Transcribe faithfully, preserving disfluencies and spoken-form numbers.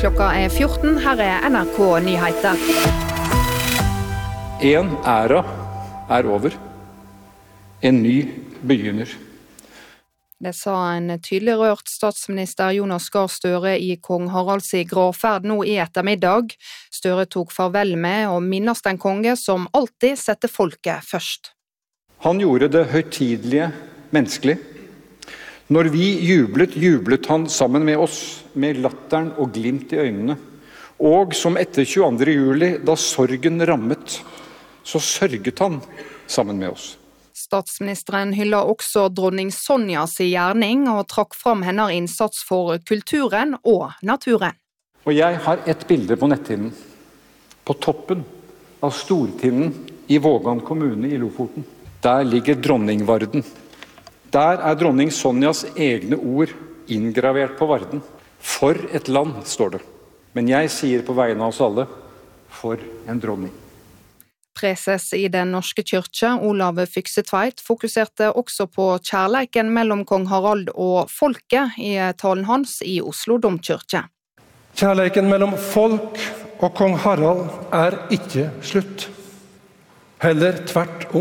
Klokka er fjorten, her er N R K Nyheter. En æra er over. En ny begynner. Det sa en tydelig rørt statsminister Jonas Gahr Støre i kong Haralds gravferd nå i ettermiddag. Støre tok farvel med og minnes den konge som alltid setter folket først. Han gjorde det høytidelige menneskelig. Når vi jublet, jublet han sammen med oss, med latteren og glimt i øynene. Og som etter tjueandre juli, da sorgen rammet, så sørget han sammen med oss. Statsministeren hyller også dronning Sonjas gjerning og trakk fram hennes innsats for kulturen og naturen. Og jeg har et bilde på netthinnen. På toppen av Stortinden i Vågan kommune i Lofoten. Der ligger dronningvarden. Der er dronning Sonjas egne ord inngravert på varden. For et land, står det. Men jeg sier på vegne av oss alle, for en dronning. Preses i Den norske kirke, Olav Fyksetveit, fokuserte også på kjærleiken mellom kong Harald og folket i talen hans i Oslo domkirke. Kjærleiken mellom folk og kong Harald er ikke slutt. Heller tvert om.